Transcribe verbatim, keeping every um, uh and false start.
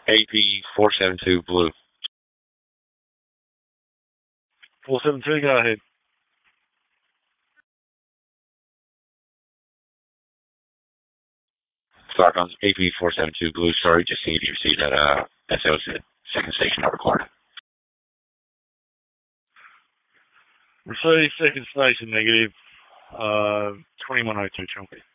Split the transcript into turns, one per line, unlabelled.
A P four seven two Blue.
four seven two, go ahead.
Starcoms A P four seven two Blue. Sorry, just see if you received that uh, S O S second station not recorded.
Receive second station negative. Uh, twenty-one oh two Chunky.